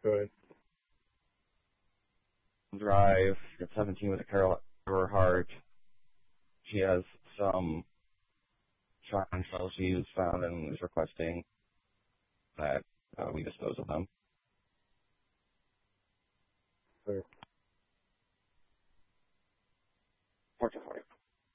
Good. Drive at 17 with a Carol Earhart. She has some shotgun shells she's found and is requesting that we dispose of them. Clear.